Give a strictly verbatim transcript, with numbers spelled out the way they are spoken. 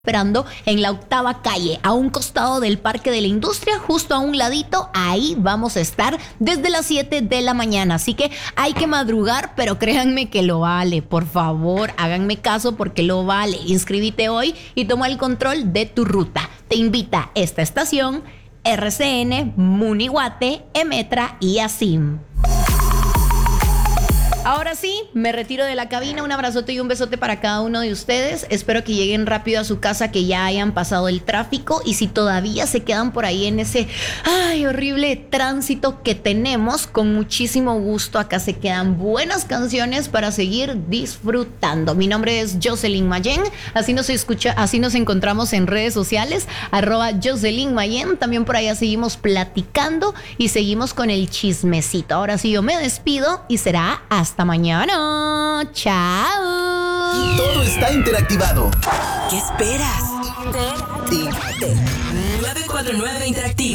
esperando en la octava calle, a un costado del Parque de la Industria, justo a un ladito. Ahí vamos a estar desde las siete de la mañana, así que hay que madrugar, pero créanme que lo vale. Por favor, háganme caso porque lo vale. Inscríbete hoy y toma el control de tu ruta. Te invita esta estación, R C N, Munihuate, Emetra y Asim. Ahora sí, me retiro de la cabina. Un abrazote y un besote para cada uno de ustedes. Espero que lleguen rápido a su casa, que ya hayan pasado el tráfico. Y si todavía se quedan por ahí en ese ay, horrible tránsito que tenemos, con muchísimo gusto acá se quedan buenas canciones para seguir disfrutando. Mi nombre es Jocelyn Mayen. Así nos escucha, así nos encontramos en redes sociales, arroba Jocelyn Mayen. También por allá seguimos platicando y seguimos con el chismecito. Ahora sí, yo me despido y será hasta Hasta mañana. Chao. Todo está interactivado. ¿Qué esperas? Interactívate. nueve cuatro nueve Interactivo.